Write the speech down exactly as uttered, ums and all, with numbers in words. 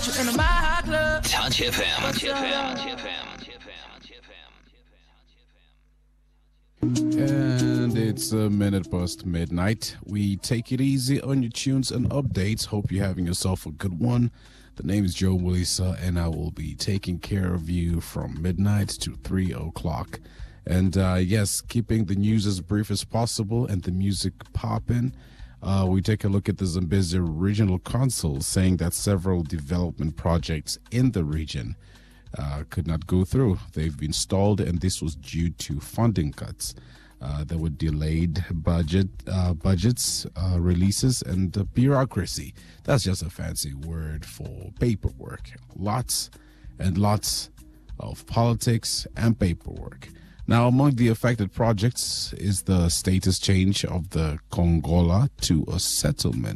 put you in my club. Touch F M. Touch F M. Touch F M. And it's a minute past midnight. We take it easy on your tunes and updates. Hope you're having yourself a good one. The name is Joe Wilisa, and I will be taking care of you from midnight to three o'clock. And uh, yes, keeping the news as brief as possible and the music popping. Uh, we take a look at the Zambezi Regional Council saying that several development projects in the region uh, could not go through. They've been stalled, and this was due to funding cuts. Uh, there were delayed budget uh, budgets, uh, releases, and uh, bureaucracy. That's just a fancy word for paperwork. Lots and lots of politics and paperwork. Now, among the affected projects is the status change of the Kongola to a settlement.